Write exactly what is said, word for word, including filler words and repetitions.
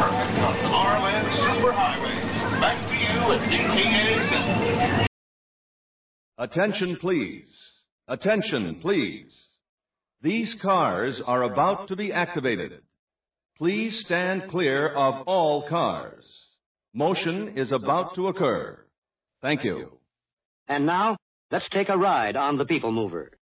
perfect on R L A N Superhighway. Back to you at D K A Center. Attention, please. Attention, please. These cars are about to be activated. Please stand clear of all cars. Motion is about to occur. Thank you. And now, let's take a ride on the People Mover.